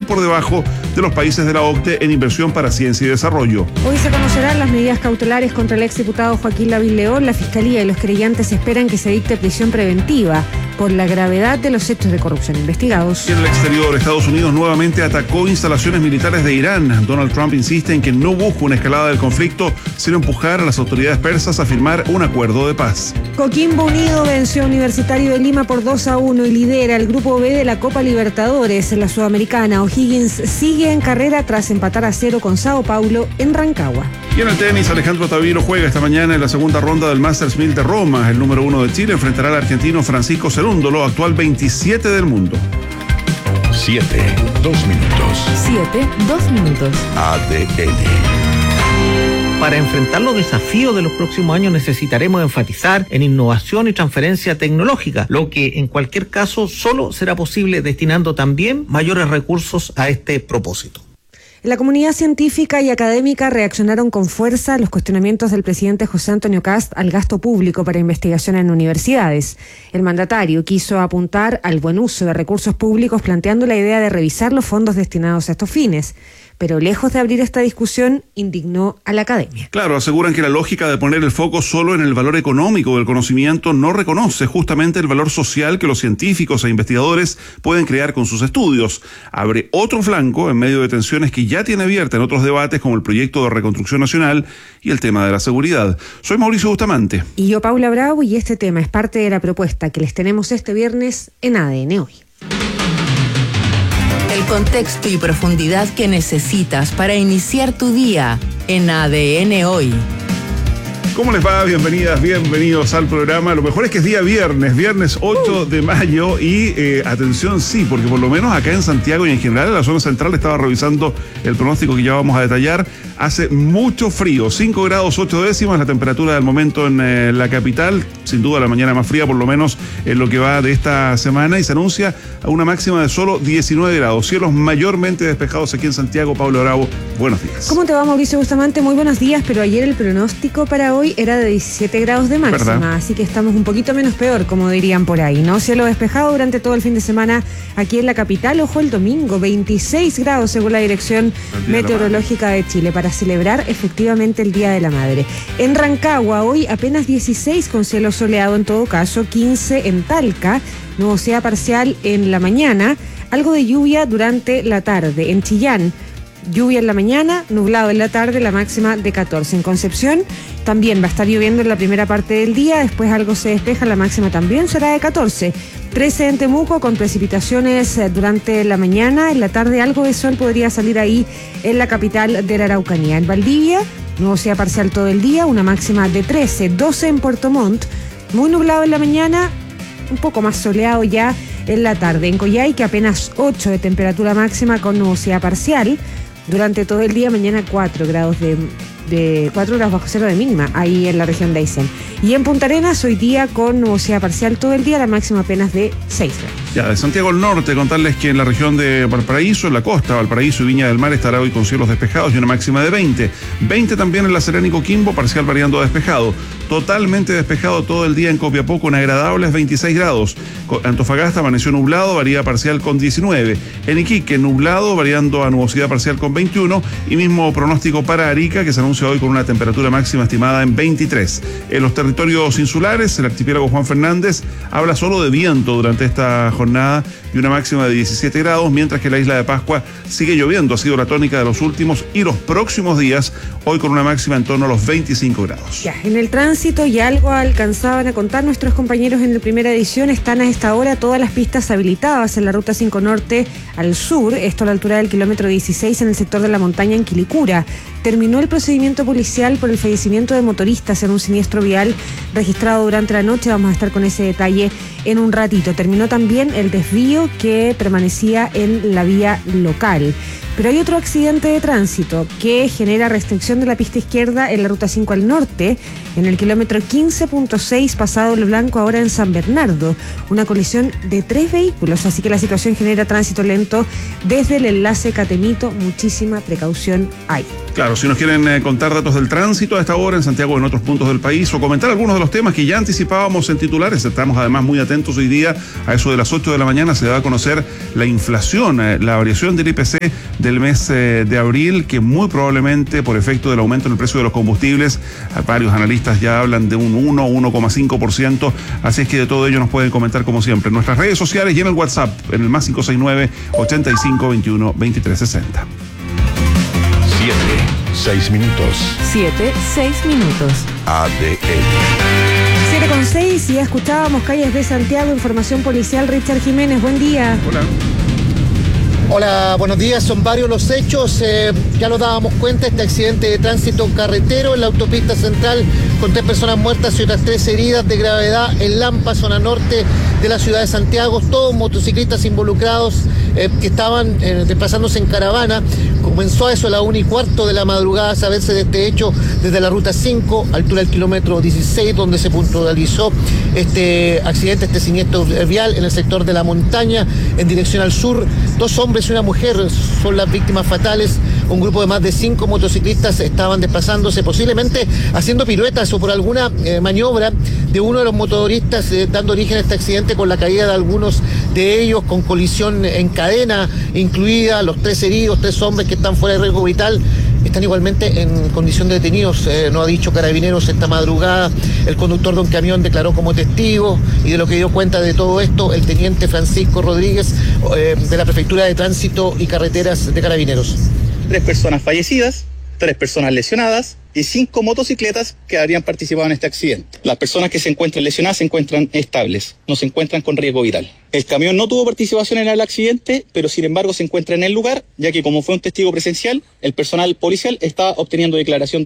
por debajo de los países de la OCDE en inversión para ciencia y desarrollo. Hoy se conocerán las medidas cautelares contra el exdiputado Joaquín Lavín León. La Fiscalía y los creyentes esperan que se dicte prisión preventiva por la gravedad de los hechos de corrupción investigados. Y en el exterior, Estados Unidos nuevamente atacó instalaciones militares de Irán. Donald Trump insiste en que no busca una escalada del conflicto, sino empujar a las autoridades persas a firmar un acuerdo de paz. Coquimbo Unido venció a Universitario de Lima por 2-1 y lidera el grupo B de la Copa Libertadores en la Sudamericana. O'Higgins sigue en carrera tras empatar a 0 con Sao Paulo en Rancagua. Y en el tenis, Alejandro Tavilo juega esta mañana en la segunda ronda del Masters 1000 de Roma. El número 1 de Chile enfrentará al argentino Francisco Cerúndolo, actual 27 del mundo. 7, 2 minutos. 7, 2 minutos. ADN. Para enfrentar los desafíos de los próximos años necesitaremos enfatizar en innovación y transferencia tecnológica, lo que en cualquier caso solo será posible destinando también mayores recursos a este propósito. La comunidad científica y académica reaccionaron con fuerza a los cuestionamientos del presidente José Antonio Kast al gasto público para investigación en universidades. El mandatario quiso apuntar al buen uso de recursos públicos, planteando la idea de revisar los fondos destinados a estos fines. Pero lejos de abrir esta discusión, indignó a la academia. Claro, aseguran que la lógica de poner el foco solo en el valor económico del conocimiento no reconoce justamente el valor social que los científicos e investigadores pueden crear con sus estudios. Abre otro flanco en medio de tensiones que ya tiene abierta en otros debates como el proyecto de reconstrucción nacional y el tema de la seguridad. Soy Mauricio Bustamante. Y yo, Paula Bravo, y este tema es parte de la propuesta que les tenemos este viernes en ADN Hoy. El contexto y profundidad que necesitas para iniciar tu día en ADN Hoy. ¿Cómo les va? Bienvenidas, bienvenidos al programa. Lo mejor es que es día viernes 8 de mayo y atención, sí, porque por lo menos acá en Santiago y en general en la zona central estaba revisando el pronóstico que ya vamos a detallar. Hace mucho frío, 5 grados 8 décimas la temperatura del momento en la capital, sin duda la mañana más fría por lo menos en lo que va de esta semana, y se anuncia una máxima de solo 19 grados. Cielos mayormente despejados aquí en Santiago. Pablo Bravo, buenos días. ¿Cómo te va, Mauricio Bustamante? Muy buenos días, pero ayer el pronóstico para hoy era de 17 grados de máxima, ¿verdad? Así que estamos un poquito menos peor, como dirían por ahí, ¿no? Cielo despejado durante todo el fin de semana aquí en la capital. Ojo, el domingo, 26 grados según la Dirección Meteorológica de Chile, para celebrar efectivamente el Día de la Madre. En Rancagua, hoy apenas 16 con cielo soleado en todo caso, 15 en Talca, nubosidad parcial en la mañana, algo de lluvia durante la tarde. En Chillán, lluvia en la mañana, nublado en la tarde, la máxima de 14. En Concepción también va a estar lloviendo en la primera parte del día, después algo se despeja, la máxima también será de 14. 13 en Temuco con precipitaciones durante la mañana, en la tarde algo de sol podría salir ahí en la capital de la Araucanía. En Valdivia, nubosidad parcial todo el día, una máxima de 13. 12 en Puerto Montt, muy nublado en la mañana, un poco más soleado ya en la tarde. En Coyhaique apenas 8 de temperatura máxima con nubosidad parcial. Durante todo el día, mañana 4 grados 4 grados bajo cero de mínima, ahí en la región de Aysén. Y en Punta Arenas, hoy día con nubosidad parcial todo el día, la máxima apenas de 6 grados. Ya, de Santiago al norte, contarles que en la región de Valparaíso, en la costa, Valparaíso y Viña del Mar estará hoy con cielos despejados y una máxima de 20. 20 también en La Serena y Coquimbo, parcial variando a despejado. Totalmente despejado todo el día en Copiapó con agradables 26 grados. Antofagasta amaneció nublado, varía parcial con 19. En Iquique, nublado, variando a nubosidad parcial con 21. Y mismo pronóstico para Arica, que se anuncia hoy con una temperatura máxima estimada en 23. En los territorios insulares, el archipiélago Juan Fernández habla solo de viento durante esta jornada y una máxima de 17 grados, mientras que la isla de Pascua sigue lloviendo. Ha sido la tónica de los últimos y los próximos días, hoy con una máxima en torno a los 25 grados. Ya, en el tránsito ya algo alcanzaban a contar nuestros compañeros en la primera edición. Están a esta hora todas las pistas habilitadas en la Ruta 5 Norte al sur, esto a la altura del kilómetro 16 en el sector de la montaña en Quilicura. Terminó el procedimiento policial por el fallecimiento de motoristas en un siniestro vial registrado durante la noche. Vamos a estar con ese detalle en un ratito. Terminó también el desvío que permanecía en la vía local. Pero hay otro accidente de tránsito que genera restricción de la pista izquierda en la ruta 5 al norte, en el kilómetro 15.6 pasado Lo Blanco, ahora en San Bernardo. Una colisión de 3 vehículos, así que la situación genera tránsito lento desde el enlace Catemito. Muchísima precaución hay. Claro, si nos quieren contar datos del tránsito a esta hora en Santiago o en otros puntos del país, o comentar algunos de los temas que ya anticipábamos en titulares, estamos además muy atentos hoy día. A eso de las 8 de la mañana se va a conocer la inflación, la variación del IPC del mes de abril, que muy probablemente por efecto del aumento en el precio de los combustibles, varios analistas ya hablan de un 1,5%, así es que de todo ello nos pueden comentar como siempre en nuestras redes sociales y en el WhatsApp, en el más 569-8521-2360. 6 minutos. 6 minutos. ADN. 7:06 y ya escuchábamos Calles de Santiago, información policial. Richard Jiménez, buen día. Hola. Hola, buenos días. Son varios los hechos. Ya nos dábamos cuenta, este accidente de tránsito carretero en la autopista central con 3 personas muertas y otras 3 heridas de gravedad en Lampa, zona norte de la ciudad de Santiago. Todos motociclistas involucrados que estaban desplazándose en caravana. Comenzó a eso a la 1:15 de la madrugada a saberse de este hecho desde la ruta 5, altura del kilómetro 16, donde se puntualizó este accidente, este siniestro vial en el sector de la montaña, en dirección al sur. 2 hombres y una mujer son las víctimas fatales. Un grupo de más de 5 motociclistas estaban desplazándose, posiblemente haciendo piruetas o por alguna maniobra de uno de los motoristas, dando origen a este accidente con la caída de algunos de ellos, con colisión en cadena incluida. Los 3 heridos, 3 hombres que están fuera de riesgo vital, están igualmente en condición de detenidos. No ha dicho Carabineros esta madrugada. El conductor de un camión declaró como testigo, y de lo que dio cuenta de todo esto el teniente Francisco Rodríguez de la Prefectura de Tránsito y Carreteras de Carabineros. 3 personas fallecidas, 3 personas lesionadas y 5 motocicletas que habrían participado en este accidente. Las personas que se encuentran lesionadas se encuentran estables, no se encuentran con riesgo vital. El camión no tuvo participación en el accidente, pero sin embargo se encuentra en el lugar, ya que como fue un testigo presencial, el personal policial está obteniendo declaración.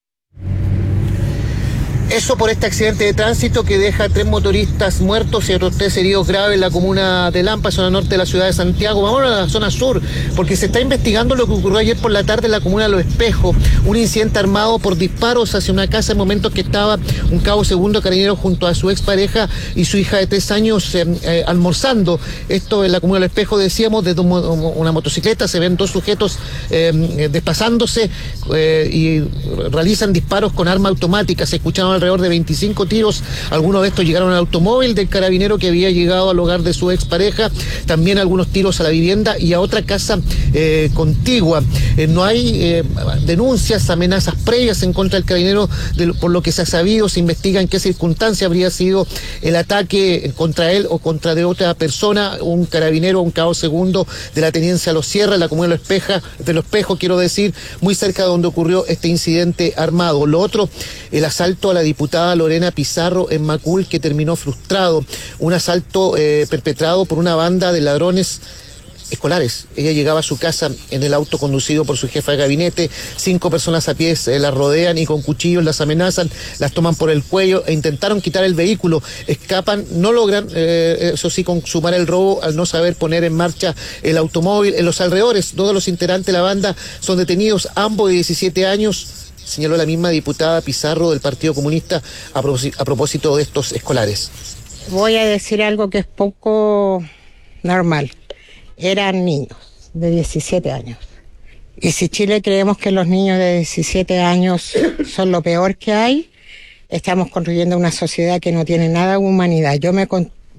Eso por este accidente de tránsito que deja 3 motoristas muertos y otros 3 heridos graves en la comuna de Lampa, zona norte de la ciudad de Santiago. Vamos a la zona sur, porque se está investigando lo que ocurrió ayer por la tarde en la comuna de Los Espejos. Un incidente armado por disparos hacia una casa en momentos que estaba un cabo segundo carabinero junto a su expareja y su hija de 3 años almorzando. Esto en la comuna de Los Espejos, decíamos, desde una motocicleta se ven 2 sujetos desplazándose y realizan disparos con arma automática. Se escucharon alrededor de 25 tiros. Algunos de estos llegaron al automóvil del carabinero que había llegado al hogar de su expareja. También algunos tiros a la vivienda y a otra casa contigua. No hay denuncias, amenazas previas en contra del carabinero. Por lo que se ha sabido, se investiga en qué circunstancia habría sido el ataque contra él o contra de otra persona, un carabinero, un cabo segundo de la tenencia Los Sierra, en la comuna de Los Espejos, quiero decir, muy cerca de donde ocurrió este incidente armado. Lo otro, el asalto a la diputada Lorena Pizarro en Macul, que terminó frustrado. Un asalto perpetrado por una banda de ladrones escolares. Ella llegaba a su casa en el auto conducido por su jefa de gabinete. 5 personas a pies la rodean y con cuchillos las amenazan, las toman por el cuello e intentaron quitar el vehículo. Escapan, no logran, eso sí, consumar el robo al no saber poner en marcha el automóvil. En los alrededores, 2 de los integrantes de la banda son detenidos, ambos de 17 años. Señaló la misma diputada Pizarro del Partido Comunista a propósito de estos escolares. Voy a decir algo que es poco normal. Eran niños de 17 años. Y si Chile creemos que los niños de 17 años son lo peor que hay, estamos construyendo una sociedad que no tiene nada de humanidad. Yo me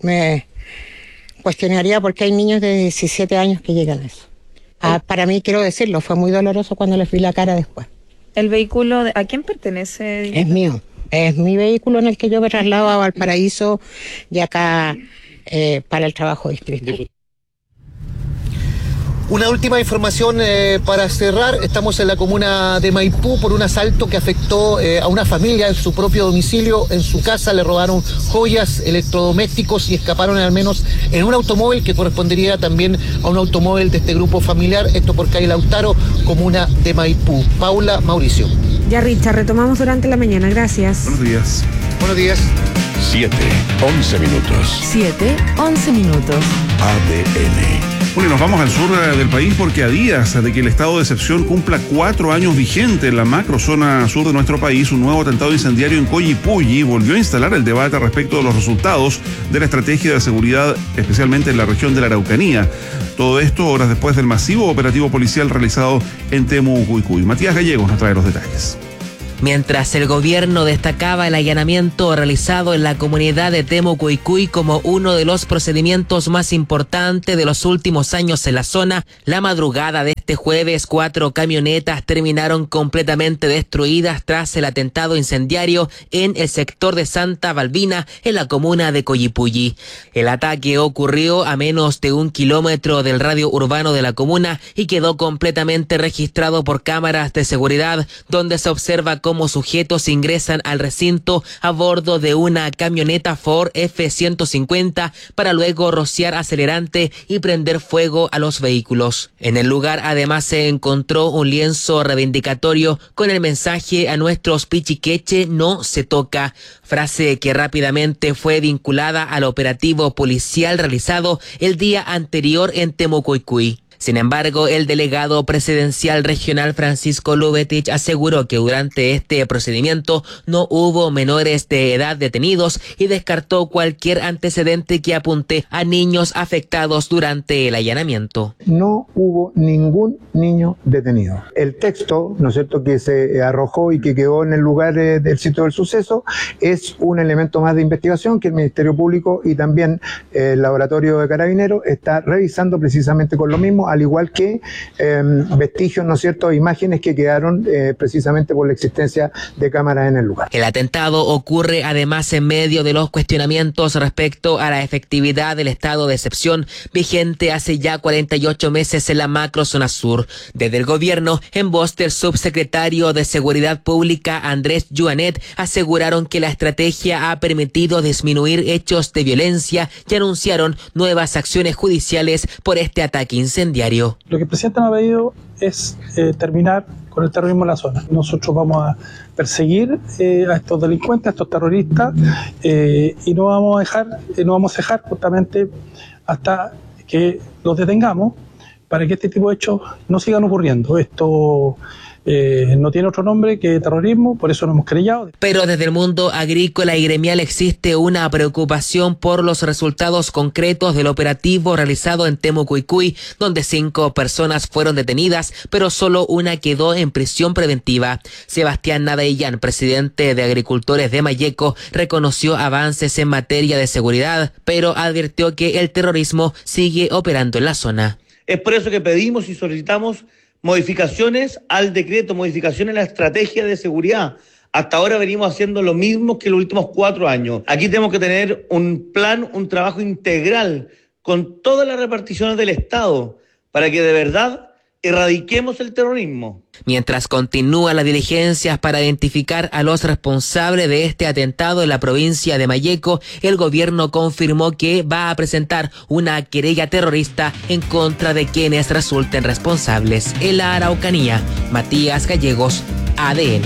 cuestionaría por qué hay niños de 17 años que llegan a eso. Para mí, quiero decirlo, fue muy doloroso cuando les vi la cara después. ¿El vehículo, a quién pertenece? Es mío. Es mi vehículo en el que yo me traslado a Valparaíso y acá para el trabajo distrital. Una última información para cerrar. Estamos en la comuna de Maipú por un asalto que afectó a una familia en su propio domicilio. En su casa le robaron joyas, electrodomésticos y escaparon al menos en un automóvil que correspondería también a un automóvil de este grupo familiar. Esto por calle Lautaro, comuna de Maipú. Paula, Mauricio. Ya, Richard, retomamos durante la mañana. Gracias. Buenos días. Buenos días. 7:11 minutos. 7:11 minutos. ADN. Bueno, y nos vamos al sur del país porque a días de que el estado de excepción cumpla 4 años vigente en la macrozona sur de nuestro país, un nuevo atentado incendiario en Coyipulli volvió a instalar el debate respecto de los resultados de la estrategia de seguridad, especialmente en la región de la Araucanía. Todo esto horas después del masivo operativo policial realizado en Temucuicui. Matías Gallegos nos trae los detalles. Mientras el gobierno destacaba el allanamiento realizado en la comunidad de Temucuicui como uno de los procedimientos más importantes de los últimos años en la zona, la madrugada de este jueves 4 camionetas terminaron completamente destruidas tras el atentado incendiario en el sector de Santa Balbina, en la comuna de Coyipulli. El ataque ocurrió a menos de 1 kilómetro del radio urbano de la comuna y quedó completamente registrado por cámaras de seguridad, donde se observa cómo sujetos ingresan al recinto a bordo de una camioneta Ford F-150 para luego rociar acelerante y prender fuego a los vehículos. En el lugar además se encontró un lienzo reivindicatorio con el mensaje "a nuestros pichiqueche no se toca", frase que rápidamente fue vinculada al operativo policial realizado el día anterior en Temucuicui. Sin embargo, el delegado presidencial regional Francisco Lubetich aseguró que durante este procedimiento no hubo menores de edad detenidos y descartó cualquier antecedente que apunte a niños afectados durante el allanamiento. No hubo ningún niño detenido. El texto, ¿no es cierto?, que se arrojó y que quedó en el lugar del sitio del suceso es un elemento más de investigación que el Ministerio Público y también el Laboratorio de Carabineros está revisando precisamente con lo mismo, al igual que vestigios, ¿no es cierto?, imágenes que quedaron precisamente por la existencia de cámaras en el lugar. El atentado ocurre además en medio de los cuestionamientos respecto a la efectividad del estado de excepción vigente hace ya 48 meses en la macrozona sur. Desde el gobierno, en voz del subsecretario de Seguridad Pública Andrés Yuanet, aseguraron que la estrategia ha permitido disminuir hechos de violencia y anunciaron nuevas acciones judiciales por este ataque incendiario. Lo que el presidente nos ha pedido es terminar con el terrorismo en la zona. Nosotros vamos a perseguir a estos delincuentes, a estos terroristas, y no vamos a dejar justamente hasta que los detengamos para que este tipo de hechos no sigan ocurriendo. Esto no tiene otro nombre que terrorismo, por eso no hemos querellado. Pero desde el mundo agrícola y gremial existe una preocupación por los resultados concretos del operativo realizado en Temucuicui, donde 5 personas fueron detenidas, pero solo una quedó en prisión preventiva. Sebastián Nadellán, presidente de Agricultores de Malleco, reconoció avances en materia de seguridad, pero advirtió que el terrorismo sigue operando en la zona. Es por eso que pedimos y solicitamos modificaciones al decreto, modificaciones en la estrategia de seguridad. Hasta ahora venimos haciendo lo mismo que los últimos 4 años. Aquí tenemos que tener un plan, un trabajo integral con todas las reparticiones del Estado para que de verdad erradiquemos el terrorismo. Mientras continúan las diligencias para identificar a los responsables de este atentado en la provincia de Malleco, el gobierno confirmó que va a presentar una querella terrorista en contra de quienes resulten responsables. En la Araucanía, Matías Gallegos, ADN.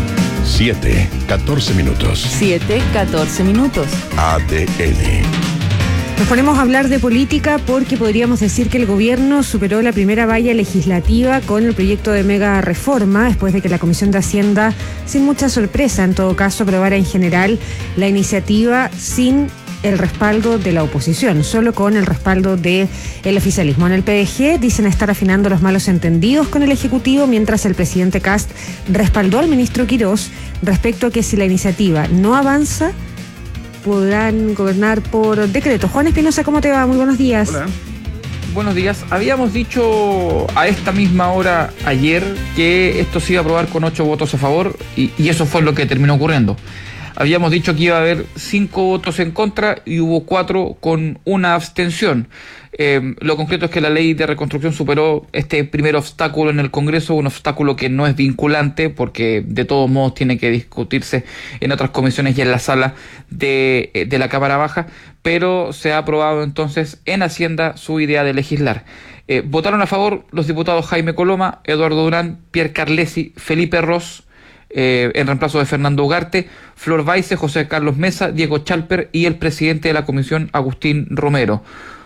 7:14 minutos. 7:14 minutos. ADN. Nos ponemos a hablar de política porque podríamos decir que el gobierno superó la primera valla legislativa con el proyecto de mega reforma, después de que la Comisión de Hacienda, sin mucha sorpresa en todo caso, aprobara en general la iniciativa sin el respaldo de la oposición, solo con el respaldo del oficialismo. En el PDG dicen estar afinando los malos entendidos con el Ejecutivo, mientras el presidente Kast respaldó al ministro Quirós respecto a que si la iniciativa no avanza, podrán gobernar por decreto. Juan Espinosa, ¿cómo te va? Muy buenos días. Hola. Buenos días. Habíamos dicho a esta misma hora ayer que esto se iba a aprobar con 8 votos a favor y eso fue lo que terminó ocurriendo. Habíamos dicho que iba a haber 5 votos en contra y hubo 4 con una abstención. Lo concreto es que la ley de reconstrucción superó este primer obstáculo en el Congreso, un obstáculo que no es vinculante porque de todos modos tiene que discutirse en otras comisiones y en la sala de la Cámara Baja, pero se ha aprobado entonces en Hacienda su idea de legislar. Votaron a favor los diputados Jaime Coloma, Eduardo Durán, Pierre Carlesi, Felipe Ros, en reemplazo de Fernando Ugarte, Flor Baice, José Carlos Mesa, Diego Chalper y el presidente de la comisión, Agustín Romero.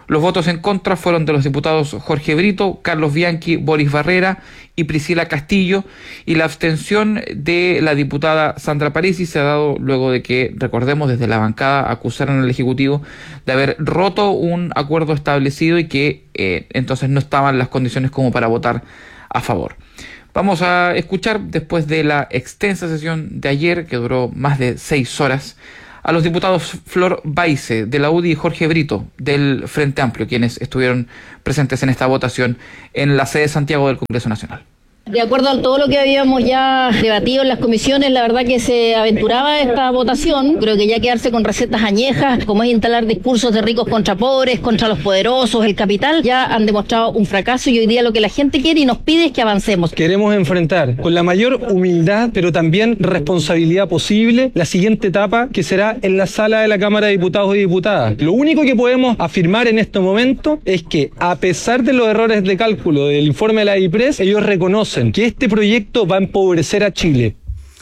Los votos en contra fueron de los diputados Jorge Brito, Carlos Bianchi, Boris Barrera y Priscila Castillo, y la abstención de la diputada Sandra Parisi se ha dado luego de que, recordemos, desde la bancada acusaron al Ejecutivo de haber roto un acuerdo establecido y que entonces no estaban las condiciones como para votar a favor. Vamos a escuchar, después de la extensa sesión de ayer, que duró más de 6 horas, a los diputados Flor Baize, de la UDI, y Jorge Brito, del Frente Amplio, quienes estuvieron presentes en esta votación en la sede de Santiago del Congreso Nacional. De acuerdo a todo lo que habíamos ya debatido en las comisiones, la verdad que se aventuraba esta votación. Creo que ya quedarse con recetas añejas, como es instalar discursos de ricos contra pobres, contra los poderosos, el capital, ya han demostrado un fracaso, y hoy día lo que la gente quiere y nos pide es que avancemos. Queremos enfrentar con la mayor humildad, pero también responsabilidad posible, la siguiente etapa, que será en la sala de la Cámara de Diputados y Diputadas. Lo único que podemos afirmar en este momento es que, a pesar de los errores de cálculo del informe de la IPRES, ellos reconocen que este proyecto va a empobrecer a Chile.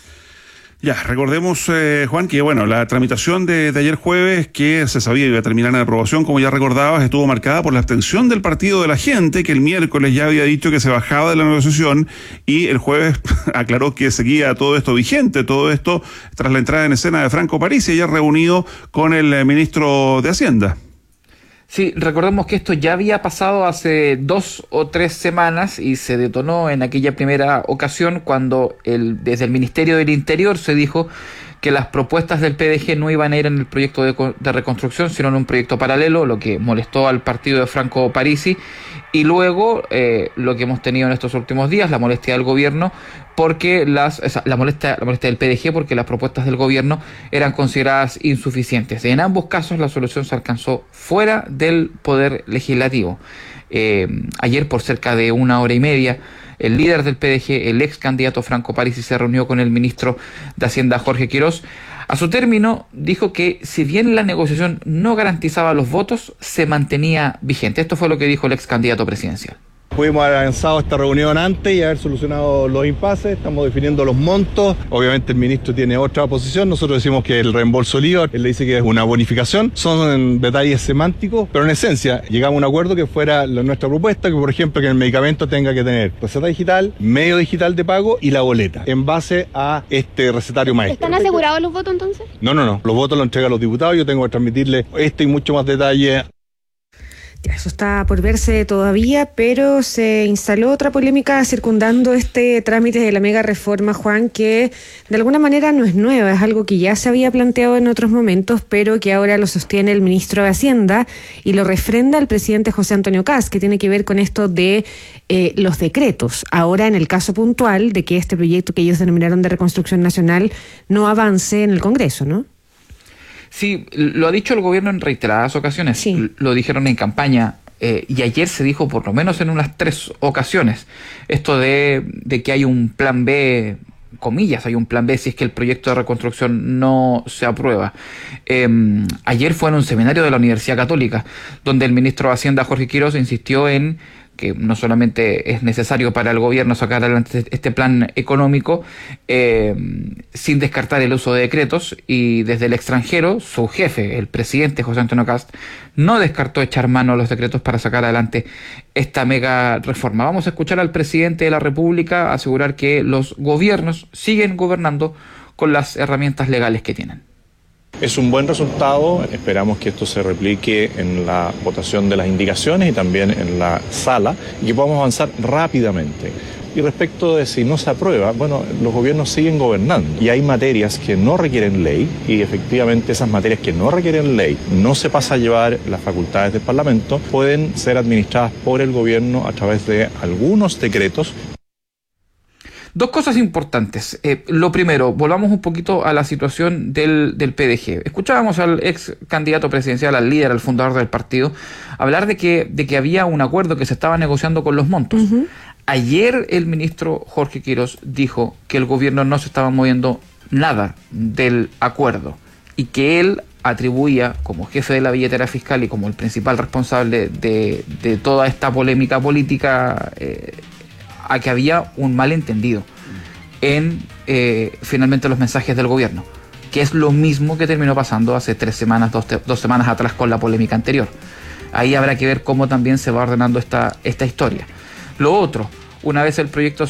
Ya, recordemos, Juan, que bueno, la tramitación de ayer jueves, que se sabía iba a terminar en aprobación, como ya recordabas, estuvo marcada por la abstención del Partido de la Gente, que el miércoles ya había dicho que se bajaba de la negociación, y el jueves aclaró que seguía todo esto vigente, todo esto tras la entrada en escena de Franco Parisi, ayer reunido con el ministro de Hacienda. Sí, recordemos que esto ya había pasado hace 2 o 3 semanas y se detonó en aquella primera ocasión cuando desde el Ministerio del Interior se dijo que las propuestas del PDG no iban a ir en el proyecto de reconstrucción, sino en un proyecto paralelo, lo que molestó al partido de Franco Parisi, y luego lo que hemos tenido en estos últimos días, la molestia del gobierno, porque la molestia del PDG porque las propuestas del gobierno eran consideradas insuficientes. En ambos casos la solución se alcanzó fuera del Poder Legislativo. Ayer, por cerca de 1 hora y media, el líder del PDG, el ex candidato Franco Parisi, se reunió con el ministro de Hacienda, Jorge Quirós. A su término, dijo que si bien la negociación no garantizaba los votos, se mantenía vigente. Esto fue lo que dijo el ex candidato presidencial. Pudimos haber avanzado esta reunión antes y haber solucionado los impases. Estamos definiendo los montos. Obviamente el ministro tiene otra posición. Nosotros decimos que el reembolso del IVA, él le dice que es una bonificación. Son detalles semánticos, pero en esencia llegamos a un acuerdo que fuera nuestra propuesta, que por ejemplo que el medicamento tenga que tener receta digital, medio digital de pago y la boleta, en base a este recetario maestro. ¿Están asegurados los votos entonces? No. Los votos los entregan los diputados. Yo tengo que transmitirles esto y mucho más detalle. Eso está por verse todavía, pero se instaló otra polémica circundando este trámite de la mega reforma, Juan, que de alguna manera no es nueva, es algo que ya se había planteado en otros momentos, pero que ahora lo sostiene el ministro de Hacienda y lo refrenda el presidente José Antonio Kast, que tiene que ver con esto de los decretos. Ahora, en el caso puntual de que este proyecto que ellos denominaron de reconstrucción nacional no avance en el Congreso, ¿no? Sí, lo ha dicho el gobierno en reiteradas ocasiones, sí. Lo dijeron en campaña y ayer se dijo por lo menos en unas 3 ocasiones esto de que hay un plan B, comillas, hay un plan B si es que el proyecto de reconstrucción no se aprueba. Ayer fue en un seminario de la Universidad Católica donde el ministro de Hacienda, Jorge Quirós, insistió en que no solamente es necesario para el gobierno sacar adelante este plan económico sin descartar el uso de decretos, y desde el extranjero su jefe, el presidente José Antonio Kast, no descartó echar mano a los decretos para sacar adelante esta mega reforma. Vamos a escuchar al presidente de la República asegurar que los gobiernos siguen gobernando con las herramientas legales que tienen. Es un buen resultado, esperamos que esto se replique en la votación de las indicaciones y también en la sala y que podamos avanzar rápidamente. Y respecto de si no se aprueba, bueno, los gobiernos siguen gobernando y hay materias que no requieren ley y efectivamente esas materias que no requieren ley, no se pasa a llevar las facultades del Parlamento, pueden ser administradas por el gobierno a través de algunos decretos. 2 cosas importantes. Lo primero, volvamos un poquito a la situación del PDG. Escuchábamos al ex candidato presidencial, al líder, al fundador del partido, hablar de que había un acuerdo que se estaba negociando con los montos. Uh-huh. Ayer el ministro Jorge Quirós dijo que el gobierno no se estaba moviendo nada del acuerdo y que él atribuía como jefe de la billetera fiscal y como el principal responsable de toda esta polémica política a que había un malentendido en finalmente los mensajes del gobierno, que es lo mismo que terminó pasando hace 3 semanas, 2 semanas atrás con la polémica anterior. ahí habrá que ver cómo también se va ordenando esta historia. Lo otro, una vez el proyecto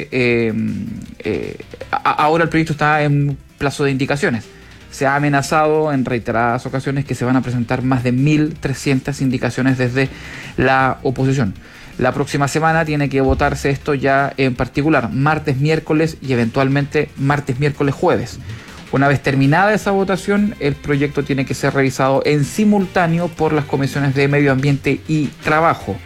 ahora el proyecto está en plazo de indicaciones. Se ha amenazado en reiteradas ocasiones que se van a presentar más de 1.300 indicaciones desde la oposición. La próxima semana tiene que votarse esto ya en particular, martes, miércoles y eventualmente martes, miércoles, jueves. Una vez terminada esa votación, el proyecto tiene que ser revisado en simultáneo por las comisiones de Medio Ambiente y Trabajo.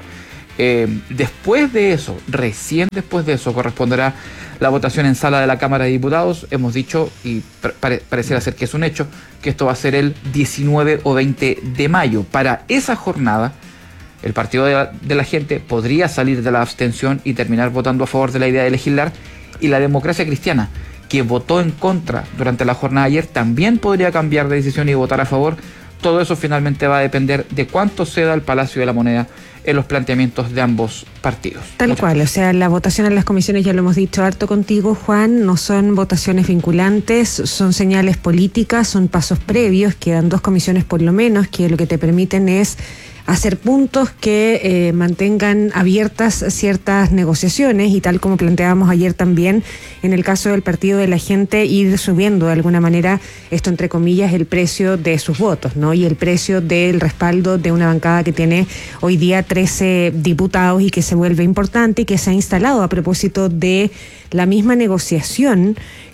Después de eso, recién después de eso, corresponderá la votación en sala de la Cámara de Diputados. Hemos dicho, y pareciera ser que es un hecho, que esto va a ser el 19 o 20 de mayo. Para esa jornada, el Partido de la Gente podría salir de la abstención y terminar votando a favor de la idea de legislar, y la Democracia Cristiana, que votó en contra durante la jornada de ayer, también podría cambiar de decisión y votar a favor. Todo eso finalmente va a depender de cuánto ceda el Palacio de la Moneda en los planteamientos de ambos partidos. Tal cual, o sea, la votación en las comisiones, ya lo hemos dicho harto contigo, Juan, no son votaciones vinculantes, son señales políticas, son pasos previos, quedan 2 comisiones por lo menos, que lo que te permiten es hacer puntos que mantengan abiertas ciertas negociaciones, y tal como planteábamos ayer también, en el caso del Partido de la Gente, ir subiendo de alguna manera, esto entre comillas, el precio de sus votos, ¿no? Y el precio del respaldo de una bancada que tiene hoy día 13 diputados y que se vuelve importante y que se ha instalado a propósito de la misma negociación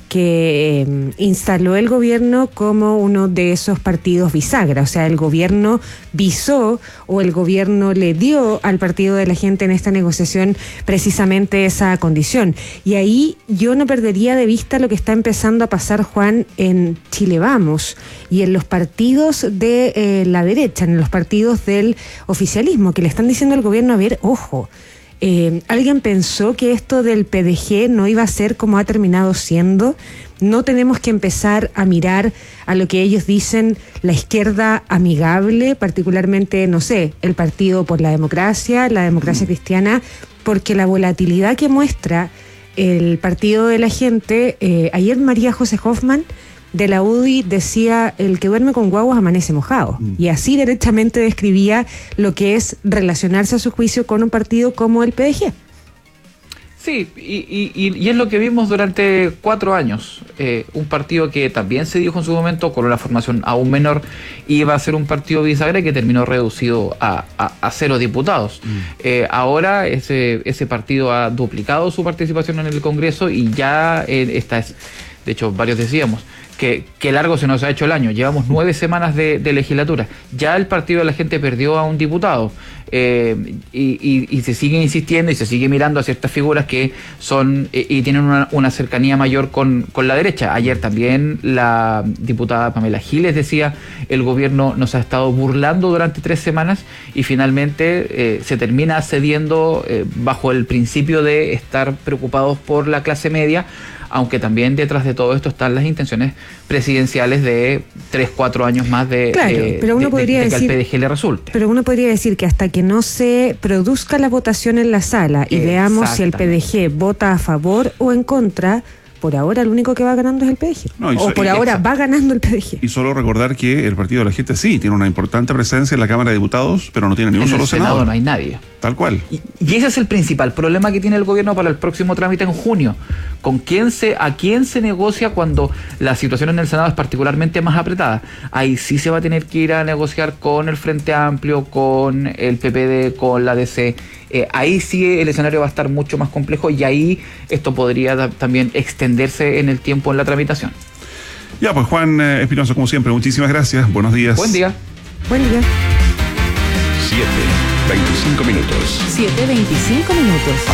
que instaló el gobierno como uno de esos partidos bisagra. O sea, el gobierno visó, o el gobierno le dio al Partido de la Gente en esta negociación precisamente esa condición. Y ahí yo no perdería de vista lo que está empezando a pasar, Juan, en Chile Vamos y en los partidos de la derecha, en los partidos del oficialismo, que le están diciendo al gobierno, a ver, ojo, ¿alguien pensó que esto del PDG no iba a ser como ha terminado siendo? No tenemos que empezar a mirar a lo que ellos dicen la izquierda amigable, particularmente, no sé, el Partido por la Democracia Cristiana, porque la volatilidad que muestra el Partido de la Gente, ayer María José Hoffman de la UDI decía, el que duerme con guaguas amanece mojado. Y así derechamente describía lo que es relacionarse a su juicio con un partido como el PDG. Sí, y es lo que vimos durante 4 años. Un partido que también se dijo en su momento, con una formación aún menor, iba a ser un partido bisagra que terminó reducido a 0 diputados. Ahora ese partido ha duplicado su participación en el Congreso y ya esta es, de hecho varios decíamos, que largo se nos ha hecho el año. Llevamos 9 semanas de legislatura. Ya el Partido de la Gente perdió a un diputado, y se sigue insistiendo y se sigue mirando a ciertas figuras que son y tienen una cercanía mayor con la derecha. Ayer también la diputada Pamela Giles decía, el gobierno nos ha estado burlando durante 3 semanas y finalmente se termina cediendo bajo el principio de estar preocupados por la clase media, aunque también detrás de todo esto están las intenciones presidenciales de 3-4 años más de que al PDG le resulte. Pero uno podría decir que hasta que no se produzca la votación en la sala y veamos si el PDG vota a favor o en contra, por ahora el único que va ganando es el PDG. Va ganando el PDG. Y solo recordar que el Partido de la Gente sí tiene una importante presencia en la Cámara de Diputados, pero no tiene ni un solo senador. No hay nadie. Tal cual. Y ese es el principal problema que tiene el gobierno para el próximo trámite en junio. ¿A quién se negocia cuando la situación en el Senado es particularmente más apretada? Ahí sí se va a tener que ir a negociar con el Frente Amplio, con el PPD, con la DC. Ahí sí el escenario va a estar mucho más complejo y ahí esto podría también extenderse en el tiempo en la tramitación. Ya, pues Juan Espinosa, como siempre, muchísimas gracias. Buenos días. Buen día. Buen día. 7:25 minutos. 7:25 minutos.